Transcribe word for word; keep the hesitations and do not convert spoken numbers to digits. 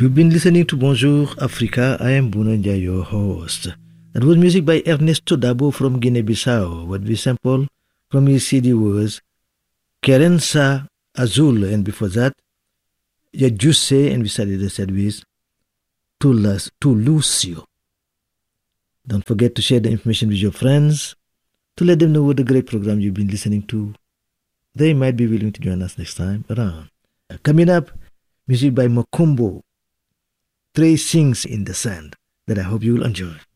You've been listening to Bonjour Africa. I am Bunanja, your host. That was music by Ernesto Dabo from Guinea-Bissau. What we sampled from his C D was Querença Azul, and before that, Yajuse, and we started the set with Tu Lucio. Don't forget to share the information with your friends, to let them know what a great program you've been listening to. They might be willing to join us next time around. Coming up, music by Mokumbo, Trey Sings in the Sand, that I hope you will enjoy.